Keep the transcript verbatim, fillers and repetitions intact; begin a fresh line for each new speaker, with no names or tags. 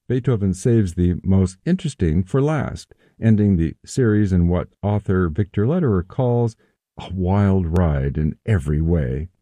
Beethoven saves the most interesting for last, ending the series in what author Victor Lederer calls a wild ride in every way.